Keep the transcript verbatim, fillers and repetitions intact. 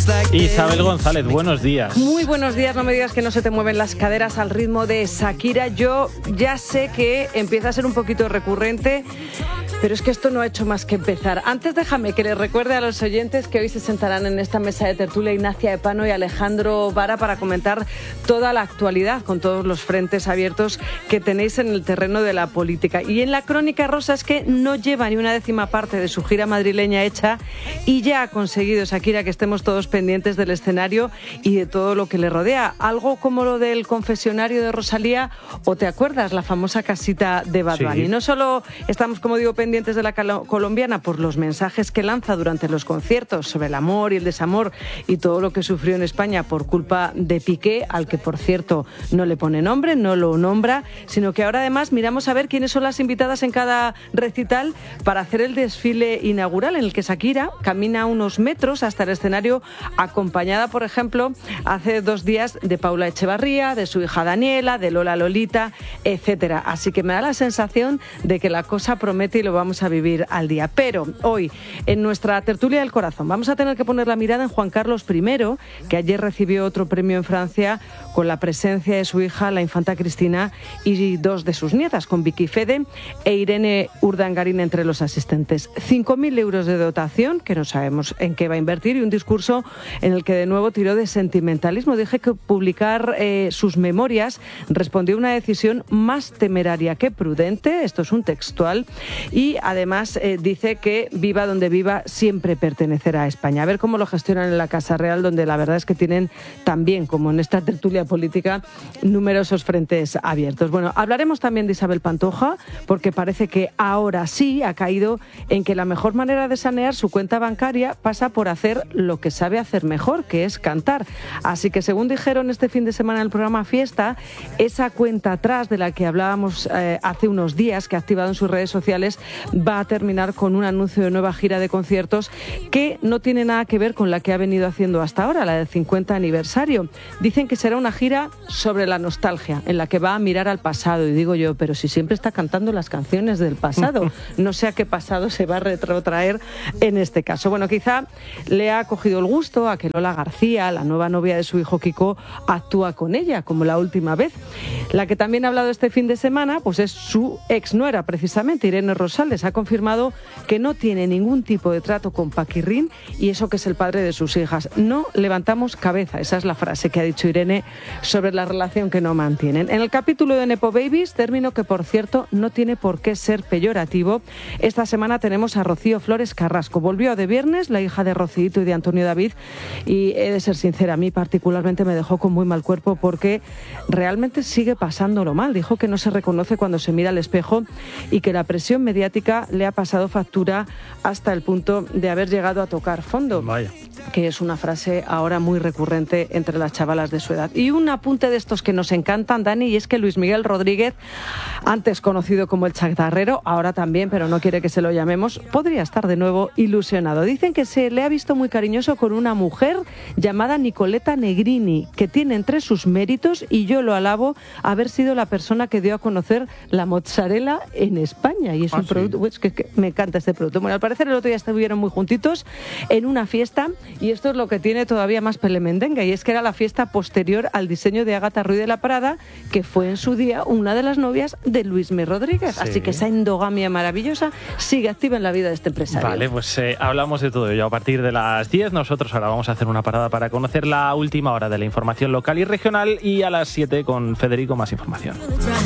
Isabel González, buenos días. Muy buenos días, no me digas que no se te mueven las caderas al ritmo de Shakira. Yo ya sé que empieza a ser un poquito recurrente, pero es que esto no ha hecho más que empezar. Antes déjame que les recuerde a los oyentes que hoy se sentarán en esta mesa de tertulia Ignacia Epano y Alejandro Vara para comentar toda la actualidad con todos los frentes abiertos que tenéis en el terreno de la política. Y en la crónica rosa es que no lleva ni una décima parte de su gira madrileña hecha y ya ha conseguido Shakira que estemos todos pendientes del escenario y de todo lo que le rodea. Algo como lo del confesionario de Rosalía, o te acuerdas, la famosa casita de Bad Bunny. Sí. No solo estamos, como digo, pendientes de la colombiana por los mensajes que lanza durante los conciertos sobre el amor y el desamor y todo lo que sufrió en España por culpa de Piqué, al que, por cierto, no le pone nombre, no lo nombra, sino que ahora además miramos a ver quiénes son las invitadas en cada recital para hacer el desfile inaugural, en el que Shakira camina unos metros hasta el escenario, acompañada, por ejemplo, hace dos días de Paula Echevarría, de su hija Daniela, de Lola Lolita, etcétera. Así que me da la sensación de que la cosa promete y lo vamos a vivir al día. Pero hoy, en nuestra tertulia del corazón, vamos a tener que poner la mirada en Juan Carlos primero, que ayer recibió otro premio en Francia con la presencia de su hija, la infanta Cristina, y dos de sus nietas, con Vicky Fede e Irene Urdangarín entre los asistentes. cinco mil euros de dotación, que no sabemos en qué va a invertir, y un discurso en el que de nuevo tiró de sentimentalismo. Dije que publicar eh, sus memorias respondió a una decisión más temeraria que prudente, esto es un textual, y además eh, dice que viva donde viva, siempre pertenecerá a España. A ver cómo lo gestionan en la Casa Real, donde la verdad es que tienen también, como en esta tertulia política, numerosos frentes abiertos. Bueno, hablaremos también de Isabel Pantoja, porque parece que ahora sí ha caído en que la mejor manera de sanear su cuenta bancaria pasa por hacer lo que sabe hacer mejor, que es cantar. Así que, según dijeron este fin de semana en el programa Fiesta, esa cuenta atrás de la que hablábamos eh, hace unos días, que ha activado en sus redes sociales, va a terminar con un anuncio de nueva gira de conciertos que no tiene nada que ver con la que ha venido haciendo hasta ahora, la del cincuenta aniversario. Dicen que será una gira sobre la nostalgia, en la que va a mirar al pasado. Y digo yo, pero si siempre está cantando las canciones del pasado, no sé a qué pasado se va a retrotraer en este caso. Bueno, quizá le ha cogido el gusto a que Lola García, la nueva novia de su hijo Kiko, actúa con ella, como la última vez. La que también ha hablado este fin de semana, pues es su ex nuera, precisamente, Irene Rosales. Ha confirmado que no tiene ningún tipo de trato con Paquirrín, y eso que es el padre de sus hijas. No levantamos cabeza, esa es la frase que ha dicho Irene sobre la relación que no mantienen. En el capítulo de Nepo Babies, término que, por cierto, no tiene por qué ser peyorativo, esta semana tenemos a Rocío Flores Carrasco. Volvió de viernes, la hija de Rocíito y de Antonio David, y he de ser sincera, a mí particularmente me dejó con muy mal cuerpo porque realmente sigue pasándolo mal. Dijo que no se reconoce cuando se mira al espejo y que la presión mediática le ha pasado factura hasta el punto de haber llegado a tocar fondo. Vaya. Que es una frase ahora muy recurrente entre las chavalas de su edad. Y un apunte de estos que nos encantan, Dani, y es que Luis Miguel Rodríguez, antes conocido como el chatarrero, ahora también, pero no quiere que se lo llamemos, podría estar de nuevo ilusionado. Dicen que se le ha visto muy cariñoso con una mujer llamada Nicoletta Negrini, que tiene entre sus méritos, y yo lo alabo, haber sido la persona que dio a conocer la mozzarella en España. Y es ah, un sí. producto, pues, que, que me encanta este producto. Bueno, al parecer el otro día estuvieron muy juntitos en una fiesta, y esto es lo que tiene todavía más pelemendenga, y es que era la fiesta posterior al diseño de Ágata Ruiz de la Prada, que fue en su día una de las novias de Luismi Rodríguez. Sí. Así que esa endogamia maravillosa sigue activa en la vida de este empresario. Vale, pues eh, hablamos de todo ello a partir de las diez. Nosotros ahora vamos a hacer una parada para conocer la última hora de la información local y regional, y a las siete con Federico más información.